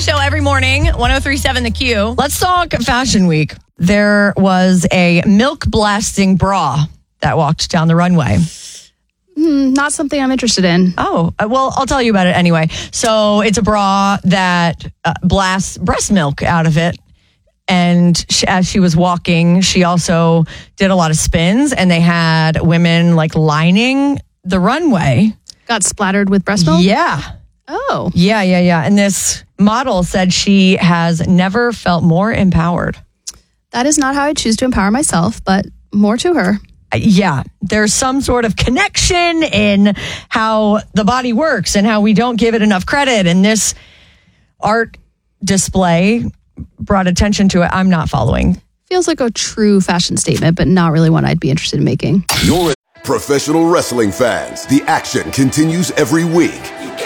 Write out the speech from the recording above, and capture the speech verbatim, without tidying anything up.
Show every morning, one oh three point seven The Q. Let's talk Fashion Week. There was a milk blasting bra that walked down the runway. Mm, not something I'm interested in. Oh, well, I'll tell you about it anyway. So it's a bra that uh, blasts breast milk out of it. And she, as she was walking, she also did a lot of spins, and they had women like lining the runway. Got splattered with breast milk? Yeah. Oh. Yeah, yeah, yeah. And this model said she has never felt more empowered. That is not how I choose to empower myself, but more to her. Yeah, there's some sort of connection in how the body works and how we don't give it enough credit. And this art display brought attention to it. I'm not following. Feels like a true fashion statement, but not really one I'd be interested in making. You're professional wrestling fans. The action continues every week.